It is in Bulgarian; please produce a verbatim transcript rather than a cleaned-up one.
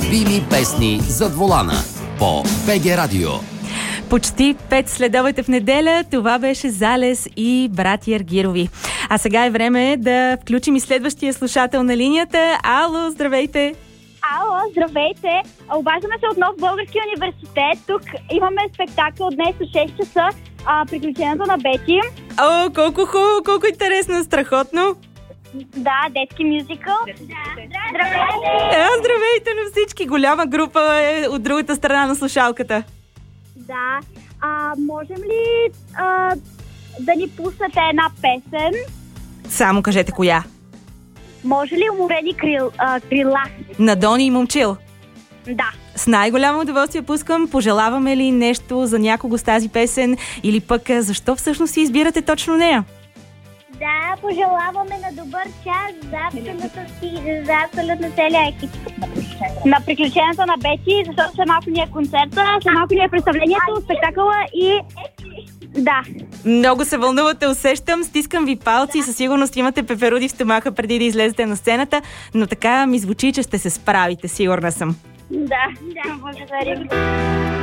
любими песни зад волана по БГ Радио. Почти пет следовете в неделя. Това беше Залез и братя Аргирови. А сега е време да включим и следващия слушател на линията. Ало, здравейте! Ало, здравейте! Обаждаме се отново в Българския университет. Тук имаме спектакъл днес в шест часа. А, приключението на Бети. О, колко хубаво, колко интересно, страхотно! Да, детски мюзикъл. Да. Здравейте! А, здравейте на всички! Голяма група е от другата страна на слушалката. Да. А, можем ли а, да ни пуснете една песен? Само кажете коя. Може ли уморени крил, а, крила? На Дони и Момчил. Да. С най-голямо удоволствие пускам. Пожелаваме ли нещо за някого с тази песен или пък защо всъщност си избирате точно нея? Да, пожелаваме на добър час за абсолютно, за абсолютно целия екип. На приключението на Бети, защото след малко ни е концерта, след малко ни е представлението, спектакъла и... Да. Много се вълнувате, усещам, стискам ви палци, със сигурност имате пеперуди в стомаха преди да излезете на сцената, но така ми звучи, че ще се справите, сигурна съм. Да, да, благодарим.